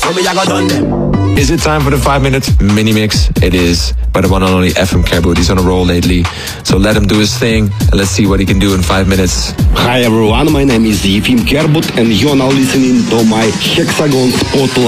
how me I got done them. Is it time for the 5-minute mini mix? It is, by the one and only FM Kerboot. He's on a roll lately, so let him do his thing and let's see what he can do in 5 minutes. Hi everyone, my name is FM Kerboot and you're now listening to my Hexagon Spotlight.